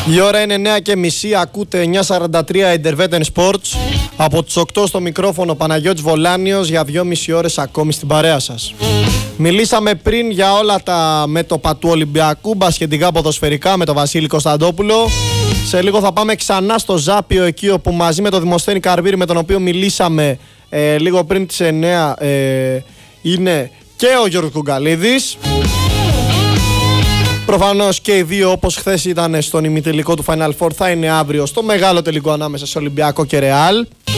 Η ώρα είναι 9:30, ακούτε 9:43 Interveten Sports. Από τις 8 στο μικρόφωνο Παναγιώτης Βολάνιος για 2,5 ώρες ακόμη στην παρέα σας. Μιλήσαμε πριν για όλα τα μέτωπα του Ολυμπιακού, μπασκετικά, ποδοσφαιρικά, με τον Βασίλη Κωνσταντόπουλο. Σε λίγο θα πάμε ξανά στο Ζάπιο, εκεί όπου μαζί με τον Δημοσθένη Καρβίρη, με τον οποίο μιλήσαμε λίγο πριν τις 9, είναι και ο Γιώργος Κουγκαλίδης. Προφανώς και οι δύο, όπως χθες ήταν στον ημιτελικό του Final Four, θα είναι αύριο στο μεγάλο τελικό ανάμεσα σε Ολυμπιακό και Ρεάλ.